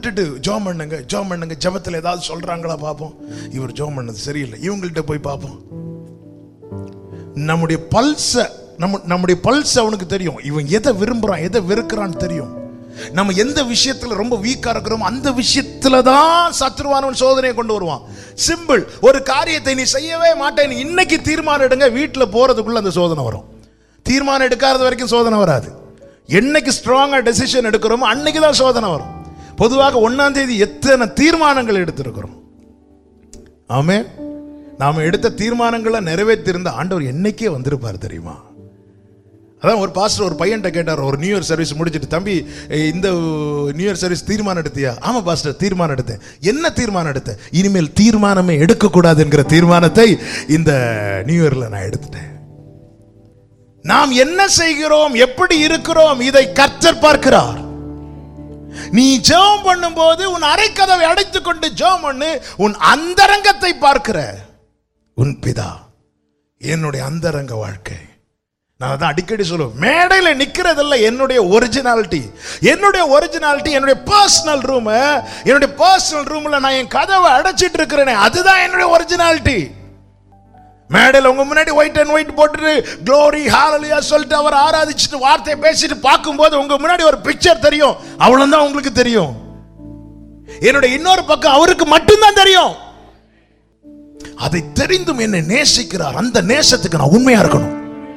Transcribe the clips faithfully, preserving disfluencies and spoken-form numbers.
விட்டுட்டு ஜெபம் பண்ணுங்க ஜெபம் பண்ணுங்க, ஜெபத்தில் ஏதாவது சொல்றாங்களா பார்ப்போம். இவர் ஜெபம் பண்ணது சரியில்லை, இவங்கள்ட்ட போய் பார்ப்போம். நம்முடைய பல்ஸ நம்ம நம்முடைய பல்ஸ் அவனுக்கு தெரியும். இவன் எதை விரும்புறான் எதை வெறுக்கிறான்னு தெரியும். நம்ம எந்த விஷயத்துல ரொம்ப வீக்கா இருக்கிறோம் அந்த விஷயத்துல தான் சத்ருவானவன் சோதனையை கொண்டு வருவான். சிம்பிள். ஒரு காரியத்தை நீ செய்யவே மாட்டேன் இன்னைக்கு தீர்மானம் எடுங்க, வீட்டில் போறதுக்குள்ள அந்த சோதனை வரும். தீர்மானம் எடுக்காத வரைக்கும் சோதனை வராது. என்னைக்கு ஸ்ட்ராங்கா டெசிஷன் எடுக்கிறோமோ அன்னைக்கு தான் சோதனை வரும். பொதுவாக ஒன்னாம் தேதி எத்தனை தீர்மானங்கள் எடுத்திருக்கிறோம். ஆமே, நாம எடுத்த தீர்மானங்களை நிறைவேற்றிருந்த ஆண்டவர் என்னைக்கே வந்திருப்பார் தெரியுமா? அதான் ஒரு பாஸ்டர் ஒரு பையன்கிட்ட கேட்டார், ஒரு நியூ இயர் சர்வீஸ் முடிச்சுட்டு, தம்பி இந்த நியூ இயர் சர்வீஸ் தீர்மானம் எடுத்தியா? ஆமா பாஸ்டர் தீர்மானம் எடுத்தேன். என்ன தீர்மானம் எடுத்தேன்? இனிமேல் தீர்மானமே எடுக்கக்கூடாது என்கிற தீர்மானத்தை இந்த நியூ இயர்ல நான் எடுத்துட்டேன். நாம் என்ன செய்கிறோம், எப்படி இருக்கிறோம், இதை கர்த்தர் பார்க்கிறார். நீ ஜெபம் பண்ணும் போது உன் அறைக்கதவை அடைத்துக் கொண்டு ஜெபம் பண்ணு. உன் அந்தரங்கத்தை பார்க்கிற உன் பிதா என்னுடைய அந்தரங்க வாழ்க்கை. நான் தான் அடிக்கடி சொல்லுவேன், மேடையில நிக்கிறதில்ல என்னுடைய ஒரிஜினாலிட்டி. என்னுடைய ஒரிஜினாலிட்டி என்னுடைய பர்சனல் ரூம். என்னுடைய பர்சனல் ரூம்ல நான் என் கதவை அடைச்சிட்டு இருக்கிறேனே, அதுதான் என்னுடைய ஒரிஜினாலிட்டி. மேடையில் உங்க முன்னாடி ஒயிட் அண்ட் ஒயிட் போட்டுட்டு க்ளோரி ஹalleluya சொல்லிட்டு அவர் ஆராதிச்சுட்டு வார்த்தை பேசிட்டு பார்க்கும்போது உங்க முன்னாடி ஒரு பிக்சர் தெரியும், அவ்வளவுதான் உங்களுக்கு தெரியும். என்னுடைய இன்னொரு பக்கம் அவருக்கு மட்டும்தான் தெரியும். அதை தெரிந்தும் என்னை நேசிக்கிறார். அந்த நேசத்துக்கு நான் உண்மையா இருக்கணும்.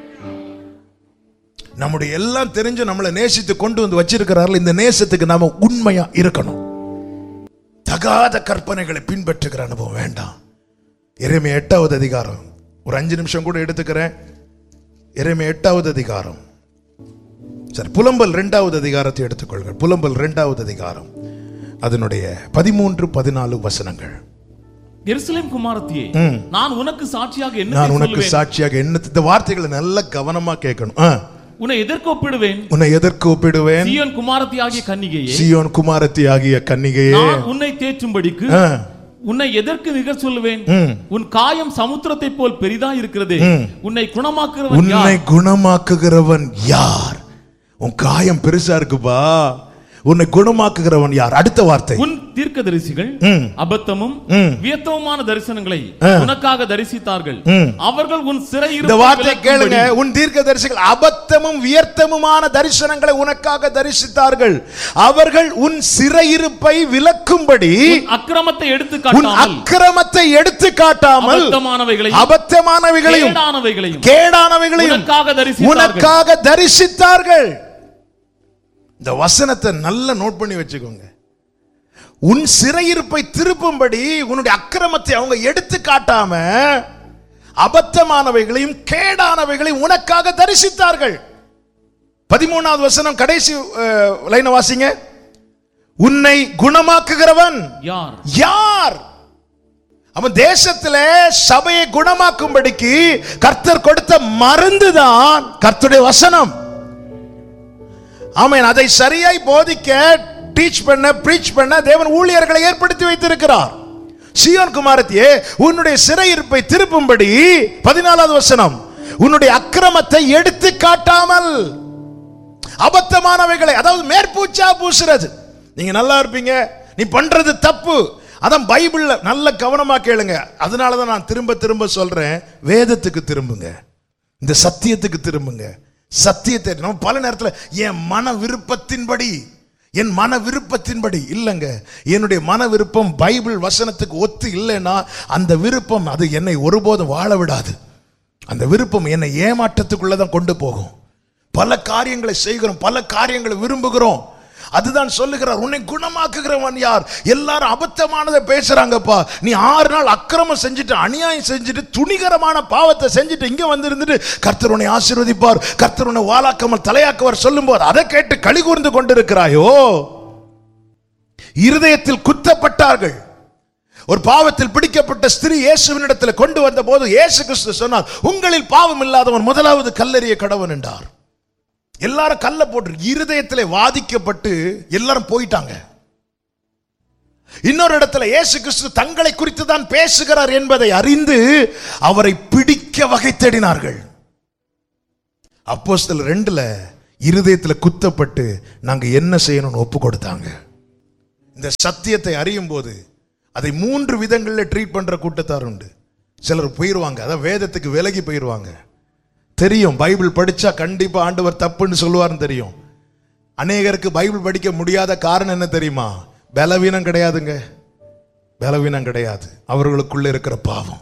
நம்முடைய எல்லாம் தெரிஞ்சு நம்மளை நேசித்து கொண்டு வந்து வச்சிருக்கிறார்கள். இந்த நேசத்துக்கு நாம உண்மையா இருக்கணும். தகாத கற்பனைகளை பின்பற்றுகிற அனுபவம் வேண்டாம். எரேமியா எட்டாவது அதிகாரம், ஒரு அஞ்சு நிமிஷம் கூட எடுத்துக்கிறேன். எரேமியா எட்டாவது அதிகாரம், சரி புலம்பல் இரண்டாவது அதிகாரத்தை எடுத்துக்கொள்ளுங்கள். புலம்பல் இரண்டாவது அதிகாரம் அதனுடைய பதிமூன்று பதினாலு வசனங்கள். எருசலேம் குமாரத்தியே, நான் உனக்கு சாட்சியாக என்ன நான் உனக்கு சாட்சியாக என்ன, இந்த வார்த்தைகளை நல்ல கவனமா கேட்கணும். உன்னை எதற்கு ஒப்பிடுவேன் உன்னை எதற்கு ஒப்பிடுவேன் சீயோன் குமாரத்தி ஆகிய கன்னிகையே, சீயோன் குமாரத்தி ஆகிய கன்னிகையே, நான் உன்னை தேற்றும்படிக்கு உன்னை எதற்கு நிகர் சொல்லுவேன்? உன் காயம் சமுத்திரத்தை போல் பெரிதா இருக்கிறது. உன்னை குணமாக்குகிறவன் உன்னை குணமாக்குகிறவன் யார்? உன் காயம் பெருசா இருக்குப்பா, உன்னை குணமாக்குகிறவன் யார்? அடுத்த வார்த்தை, உன் தீர்க்கதரிசிகள் அபத்தமும் வியத்தமுமான தரிசனங்களை உனக்காக தரிசித்தார்கள். அவர்கள் உன் சிறையிருப்பை, இந்த வார்த்தை கேளுங்க, உன் தீர்க்கதரிசிகள் அபத்தமும் வியர்த்தமுமான தரிசனங்களை உனக்காக தரிசித்தார்கள். அவர்கள் உன் சிறையிருப்பை விலக்கும்படி அக்கிரமத்தை எடுத்து காட்டாமல் அக்கிரமத்தை எடுத்து காட்டாமல் அபத்தமானவைகளையும் அபத்தமானவைகளையும் கேடானவைகளையும் கேடானவைகளையும் உனக்காக தரிசித்தார்கள். இந்த வசனத்தை நல்ல நோட் பண்ணி வச்சுக்கோங்க. உன் சிறையிருப்பை திருப்பும்படி உன்னுடைய அக்கிரமத்தை அவங்க எடுத்து காட்டாம அபத்தமானவைகளையும் கேடானவைகளையும் உனக்காக தரிசித்தார்கள். பதிமூணாவது வசனம் கடைசி லைனை வாசிங்க. உன்னை குணமாக்குகிறவன் யார்? யார்? அவன் தேசத்திலே சபையை குணமாக்கும்படிக்கு கர்த்தர் கொடுத்த மருந்து தான் கர்த்தருடைய வசனம். ஆமென். அதை சரியாய் போதிக்க, டீச் பண்ண, பிரீச் பண்ண தேவன் ஊழியர்களை ஏற்படுத்தி வைத்திருக்கிறார். சீயோன் குமாரத்தியே, உன்னுடைய சிறையிருப்பை திருப்பும்படி, பதினாலாவது வசனம், உன்னுடைய அக்கிரமத்தை எடுத்து காட்டாமல் அபத்தமானவைகளை, அதாவது மேற்பூச்சா பூசுறது. நீங்க நல்லா இருப்பீங்க, நீ பண்றது தப்பு. அதான் பைபிள்ல நல்ல கவனமா கேளுங்க. அதனாலதான் நான் திரும்ப திரும்ப சொல்றேன், வேதத்துக்கு திரும்புங்க, இந்த சத்தியத்துக்கு திரும்புங்க. சத்தியத்தை நம்ம பல நேரத்தில் என் மன விருப்பத்தின்படி, என் மன விருப்பத்தின்படி இல்லைங்க, என்னுடைய மன விருப்பம் பைபிள் வசனத்துக்கு ஒத்து இல்லைன்னா அந்த விருப்பம் அது என்னை ஒருபோதும் வாழ விடாது. அந்த விருப்பம் என்னை ஏமாற்றத்துக்குள்ளதான் கொண்டு போகும். பல காரியங்களை செய்கிறோம், பல காரியங்களை விரும்புகிறோம். அதுதான் சொல்லுகிறார், உன்னை குணமாக்குகிறவன் யார்? எல்லாரும் அபத்தமானதை பேசுறாங்கப்பா. நீ ஆறு நாள் அக்கிரமம் செஞ்சுட்டு, அநியாயம் செஞ்சுட்டு, துணிகரமான பாவத்தை செஞ்சுட்டு இங்க வந்து இருந்துட்டு கர்த்தர் உன்னை ஆசீர்வதிப்பார், கர்த்தர் உன்னை வாளாக்காமல் தலையாக்குவார் சொல்லும் போது அதை கேட்டு களி கூர்ந்து கொண்டிருக்கிறாயோ? இருதயத்தில் குத்தப்பட்டார்கள். ஒரு பாவத்தில் பிடிக்கப்பட்ட ஸ்திரீ இயேசுவினிடத்தில் கொண்டு வந்த போது இயேசு கிறிஸ்து சொன்னார், உங்களில் பாவம் இல்லாதவன் முதலாவது கல்லெறிய கடவன் என்றார். எல்லாரும் கல்ல போட்டு இருதயத்திலே வாதிக்கப்பட்டு எல்லாரும் போயிட்டாங்க. இன்னொரு இடத்துல இயேசு கிறிஸ்து தங்களை குறித்து தான் பேசுகிறார் என்பதை அறிந்து அவரை பிடிக்க வகை தேடினார்கள். அப்போஸ்தலர் ரெண்டுல இருதயத்துல குத்தப்பட்டு நாங்க என்ன செய்யணும்னு ஒப்பு கொடுத்தாங்க. இந்த சத்தியத்தை அறியும் போது அதை மூன்று விதங்களில் ட்ரீட் பண்ற கூட்டத்தார் உண்டு. சிலர் போயிடுவாங்க, அதான் வேதத்துக்கு விலகி போயிடுவாங்க. தெரியும் பைபிள் படிச்சா கண்டிப்பா ஆண்டவர் தப்புன்னு சொல்லுவார்னு தெரியும். அநேகருக்கு பைபிள் படிக்க முடியாத காரணம் என்ன தெரியுமா? பலவீனம் கிடையாதுங்க, பலவீனம் கிடையாது, அவர்களுக்குள்ள இருக்கிற பாவம்.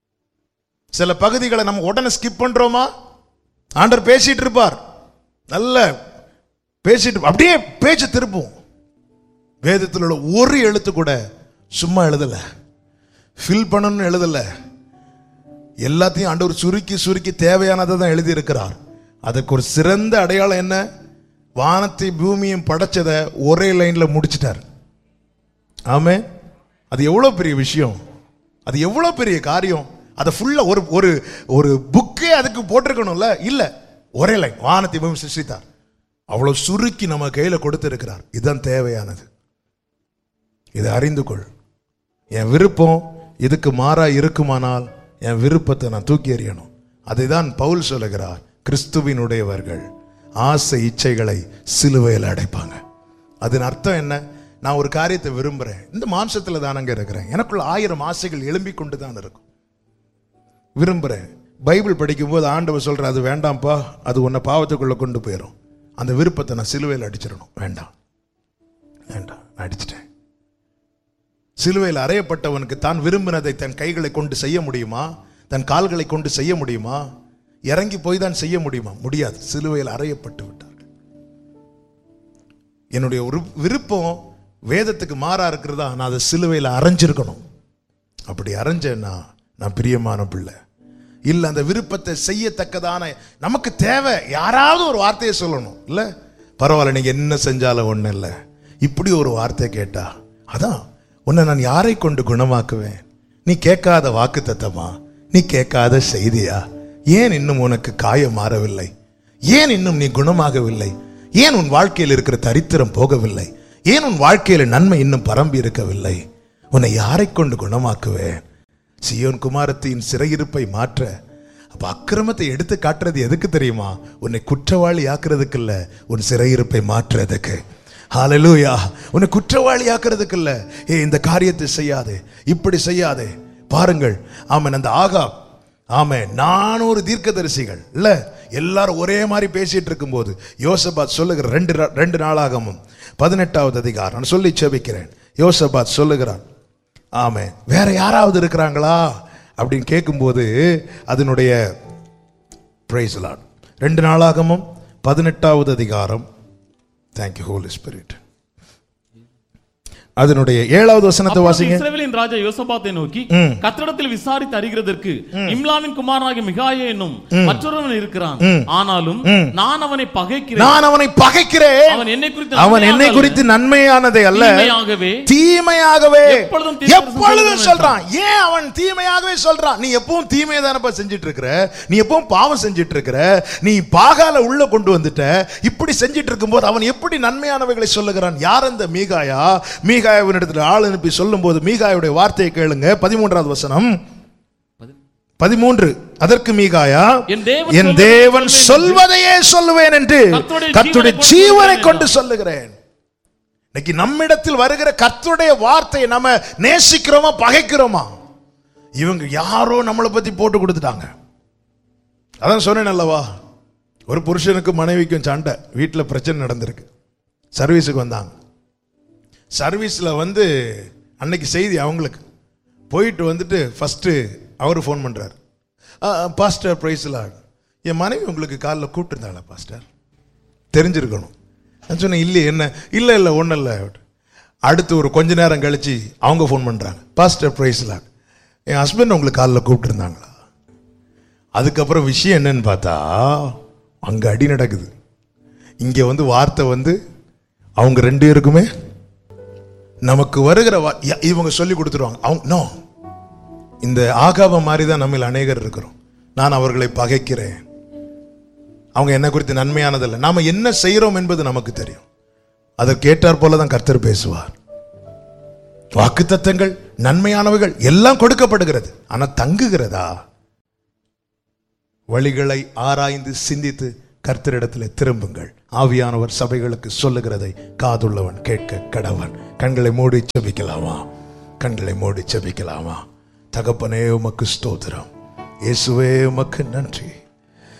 சில பகுதிகளை நம்ம உடனே ஸ்கிப் பண்றோமா? ஆண்டவர் பேசிட்டு இருப்பார், நல்ல பேசிட்டு அப்படியே பேச்சு திருப்பும். வேதத்தில் உள்ள ஒரு எழுத்து கூட சும்மா எழுதல, ஃபில் பண்ணணும்னு எழுதல. எல்லாத்தையும் ஆண்டவர் சுருக்கி சுருக்கி தேவையானதை தான் எழுதி இருக்கிறார். அதுக்கு ஒரு சிறந்த அடையாளம் என்ன? வானத்தை பூமியும் படைச்சதை ஒரே லைன்ல முடிச்சிட்டார். ஆமே, அது எவ்வளவு பெரிய விஷயம், அது எவ்வளவு பெரிய காரியம். அதை ஃபுல்லா ஒரு ஒரு ஒரு புக்கே அதுக்கு போட்டிருக்கணும்ல, இல்ல, ஒரே லைன், வானத்தை பூமி சிருஷ்டித்தார். அவ்வளவு சுருக்கி நம்ம கையில கொடுத்து இருக்கிறார். இதுதான் தேவையானது. இதை அறிந்து கொள். என் விருப்பம் இதுக்கு மாறா இருக்குமானால் என் விருப்பத்தை நான் தூக்கி எறியணும். அதை தான் பவுல் சொல்லுகிறார், கிறிஸ்துவினுடையவர்கள் ஆசை இச்சைகளை சிலுவையில் அடைப்பாங்க. அதன் அர்த்தம் என்ன? நான் ஒரு காரியத்தை விரும்புறேன், இந்த மாம்சத்தில் தானங்க இருக்கிறேன், எனக்குள்ள ஆயிரம் ஆசைகள் எழும்பிக் கொண்டு தான் இருக்கும். விரும்புறேன். பைபிள் படிக்கும் போது ஆண்டவர் சொல்ற, அது வேண்டாம்ப்பா, அது உன்னை பாவத்துக்குள்ள கொண்டு போயிடும். அந்த விருப்பத்தை நான் சிலுவையில் அடிச்சிடணும். வேண்டாம் வேண்டாம், நான் அடிச்சிட்டேன். சிலுவையில் அறையப்பட்டவனுக்கு தான் விரும்பினதை தன் கைகளை கொண்டு செய்ய முடியுமா? தன் கால்களை கொண்டு செய்ய முடியுமா? இறங்கி போய் தான் செய்ய முடியுமா? முடியாது. சிலுவையில் அறையப்பட்டு விட்டார்கள். என்னுடைய ஒரு விருப்பம் வேதத்துக்கு மாறா இருக்கிறதா, நான் அதை சிலுவையில் அரைஞ்சிருக்கணும். அப்படி அரைஞ்சேன்னா நான் பிரியமான பிள்ளை. இல்லை, அந்த விருப்பத்தை செய்யத்தக்கதான நமக்கு தேவை யாராவது ஒரு வார்த்தையை சொல்லணும். இல்லை, பரவாயில்ல, நீங்க என்ன செஞ்சாலும் ஒன்றும் இல்லை, இப்படி ஒரு வார்த்தை கேட்டா, அதான் உன்னை நான் யாரை கொண்டு குணமாக்குவேன்? நீ கேட்காத வாக்கு தத்தமா? நீ கேட்காத செய்தியா? ஏன் இன்னும் உனக்கு காயம் மாறவில்லை? ஏன் இன்னும் நீ குணமாகவில்லை? ஏன் உன் வாழ்க்கையில் இருக்கிற தரித்திரம் போகவில்லை? ஏன் உன் வாழ்க்கையில நன்மை இன்னும் பரம்பி இருக்கவில்லை? உன்னை யாரை கொண்டு குணமாக்குவேன்? சியோன் குமாரத்தின் சிறையிருப்பை மாற்ற. அப்ப அக்கிரமத்தை எடுத்து காட்டுறது எதுக்கு தெரியுமா? உன்னை குற்றவாளி ஆக்குறதுக்கு இல்ல, உன் சிறையிருப்பை மாற்றுறதுக்கு. ஹல்லேலூயா. உன்னை குற்றவாளி ஆக்குறதுக்கு இல்ல. ஏ, இந்த காரியத்தை செய்யாதே, இப்படி செய்யாதே. பாருங்கள், ஆமென், அந்த ஆகாப், ஆமென், நானூறு தீர்க்கதரிசிகள் இல்ல, எல்லாரும் ஒரே மாதிரி பேசிட்டு இருக்கும் போது யோசபாத் சொல்லுகிற ரெண்டு ரெண்டு நாளாகமும் பதினெட்டாவது அதிகாரம் நான் சொல்லி செபிக்கிறேன். யோசபாத் சொல்லுகிறான், ஆமென், வேற யாராவது இருக்கிறாங்களா அப்படின்னு கேட்கும்போது அதனுடைய பிரைஸ் லார்ட், ரெண்டு நாளாகமும் பதினெட்டாவது அதிகாரம், தேங்க்யூ ஹோலி ஸ்பிரிட், அதனுடைய ஏழாவது வசனத்தை வாசிங்க. இஸ்ரவேலின் ராஜா யோசபாத்தை நோக்கி, கர்த்தரிடத்தில் விசாரித்து அறிகிறதற்கு இம்லாவின் குமாரனாகிய மிகாயா என்னும் மற்றொருவன் இருக்கிறான், ஆனாலும் நான் அவனை பகைக்கிறேன். நான் அவனை பகைக்கிறேன். அவன் என்னை குறித்து அவன் என்னை குறித்து நன்மையானதை அல்ல, தீமையாகவே தீமையாகவே எப்பொழுதும் எப்பொழுதும் சொல்றான். ஏன் அவன் தீமையாகவே சொல்றான்? நீ எப்பவும் தீமையை தானப்பா செஞ்சிட்டு இருக்கிற, நீ எப்பவும் பாவம் செஞ்சிட்டு இருக்கிற, நீ பாகால உள்ள கொண்டு வந்துட்ட. இப்படி செஞ்சிட்டு இருக்கும்போது அவன் எப்படி நன்மையானவைகளை சொல்லுகிறான்? யார் அந்த மீகாயா? மீகாயாவினிடத்தில் ஆள் அனுப்பி சொல்லும் போது மீகாயுடைய வார்த்தையை கேளுங்க. பதிமூன்றாவது வசனம், பதிமூன்று. அதற்கு மீகாயா, என் தேவன் சொல்வதையே சொல்லுவேன் என்று கர்த்தருடைய ஜீவனை கொண்டு சொல்லுகிறேன். இன்னைக்கு நம்மிடத்தில் வருகிற கர்த்தருடைய வார்த்தையை நம்ம நேசிக்கிறோமா பகைக்கிறோமா? இவங்க யாரோ நம்மளை பத்தி போட்டு கொடுத்துட்டாங்க. அதான் சொன்னேன் அல்லவா, ஒரு புருஷனுக்கும் மனைவிக்கும் சண்டை, வீட்டில் பிரச்சனை நடந்திருக்கு. சர்வீஸுக்கு வந்தாங்க. சர்வீஸில் வந்து அன்னைக்கு செய்தி அவங்களுக்கு போயிட்டு வந்துட்டு ஃபஸ்ட்டு அவர் ஃபோன் பண்ணுறார், பாஸ்டர் பிரைஸ்லாம், என் மனைவி உங்களுக்கு காலில் கூப்பிட்டுருந்தாங்களா பாஸ்டர்? தெரிஞ்சிருக்கணும். நான் சொன்னேன், இல்லையே, என்ன? இல்லை இல்லை ஒன்றும் இல்லை. அடுத்து ஒரு கொஞ்ச நேரம் கழிச்சு அவங்க ஃபோன் பண்ணுறாங்க, பாஸ்டர் பிரைஸ்லாம், என் ஹஸ்பண்ட் உங்களுக்கு காலில் கூப்பிட்டுருந்தாங்களா? அதுக்கப்புறம் விஷயம் என்னன்னு பார்த்தா அங்கே அடி நடக்குது. இங்கே வந்து வார்த்தை வந்து அவங்க ரெண்டு பேருக்குமே நமக்கு வருகிற இவங்க சொல்லி கொடுத்துருவாங்க. அவங்க நோ, இந்த ஆகாபம் மாதிரி தான் நம்ம அநேகர் இருக்கிறோம். நான் அவர்களை பகைக்கிறேன், அவங்க என்ன குறித்து நன்மையானதில்லை. நாம என்ன செய்யறோம் என்பது நமக்கு தெரியும். அதற்கு ஏற்றாற் போல தான் கர்த்தர் பேசுவார். வாக்குத்தத்தங்கள் நன்மையானவைகள் எல்லாம் கொடுக்கப்படுகிறது, ஆனா தங்குகிறதா? வழிகளை ஆராய்ந்து சிந்தித்து கர்த்தரிடத்தில் திரும்புங்கள். ஆவியானவர் சபைகளுக்கு சொல்லுகிறதை காதுள்ளவன் கேட்க கடவன். கண்களை மூடி செபிக்கலாமா? கண்களை மூடி செபிக்கலாமா? தகப்பனே உமக்கு ஸ்தோத்திரம், இயேசுவே உமக்கு நன்றி.